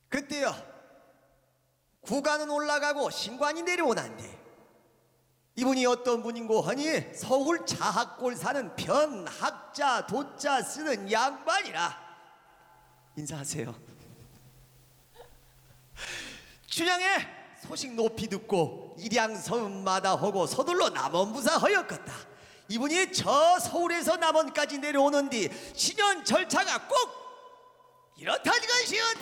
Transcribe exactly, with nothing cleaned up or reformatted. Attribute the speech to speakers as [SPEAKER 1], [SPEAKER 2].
[SPEAKER 1] 그때요 구간은 올라가고 신관이 내려오는데 이분이 어떤 분인고 하니 서울 자학골 사는 변학자 도자 쓰는 양반이라. 인사하세요. 춘향의 소식 높이 듣고 일양섬마다 하고 서둘러 남원부사 하였겠다. 이분이 저 서울에서 남원까지 내려오는 뒤 신현 절차가 꼭 이렇다는 것이었다.